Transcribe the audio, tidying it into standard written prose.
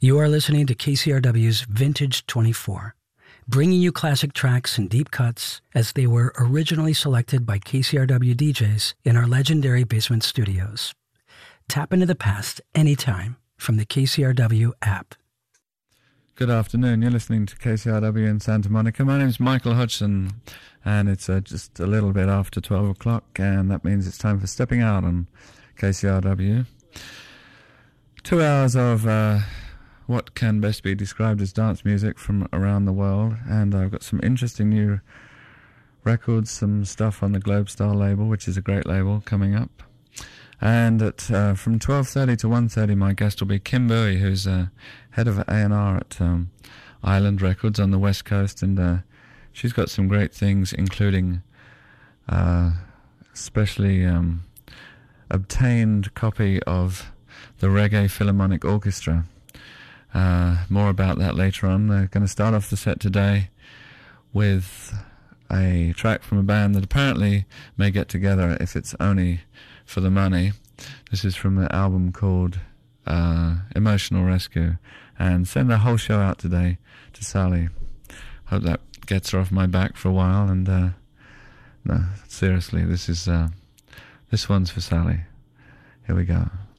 You are listening to KCRW's Vintage 24, bringing you classic tracks and deep cuts as they were originally selected by KCRW DJs in our legendary basement studios. Tap into the past anytime from the KCRW app. Good afternoon. You're listening to KCRW in Santa Monica. My name is Michael Hodgson, and it's just a little bit after 12 o'clock, and that means it's time for Stepping Out on KCRW. 2 hours of what can best be described as dance music from around the world, and I've got some interesting new records, some stuff on the Globestar label, which is a great label, coming up. And at from 12:30 to 1:30, my guest will be Kim Bowie, who's head of A&R at Island Records on the West Coast, and she's got some great things, including especially obtained copy of the Reggae Philharmonic Orchestra. More about that later on. They're going to start off the set today with a track from a band that apparently may get together if it's only for the money. This is from the album called Emotional Rescue, and send the whole show out today to Sally. Hope that gets her off my back for a while. And no, seriously, this one's for Sally. Here we go.